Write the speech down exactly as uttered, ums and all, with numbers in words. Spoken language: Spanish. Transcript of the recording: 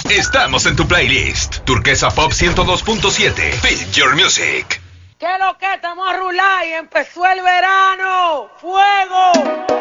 Estamos en tu playlist. Turquesa Pop ciento dos punto siete. Feel your music. ¿Qué es lo que estamos a rular y empezó el verano? ¡Fuego!